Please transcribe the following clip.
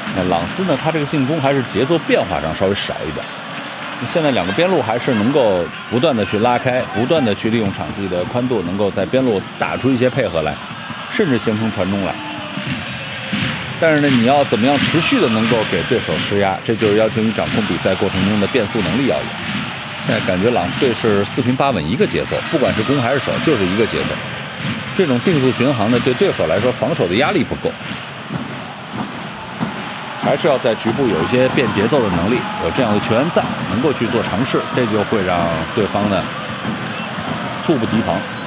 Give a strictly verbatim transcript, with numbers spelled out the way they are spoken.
那朗斯呢，他这个进攻还是节奏变化上稍微少一点。现在两个边路还是能够不断的去拉开，不断的去利用场地的宽度，能够在边路打出一些配合来，甚至形成传中来。但是呢，你要怎么样持续的能够给对手施压，这就是要求你掌控比赛过程中的变速能力要有。现在感觉朗斯队是四平八稳一个节奏，不管是攻还是守，就是一个节奏。这种定速巡航呢，对对手来说防守的压力不够。还是要在局部有一些变节奏的能力，有这样的球员在，能够去做尝试，这就会让对方呢猝不及防。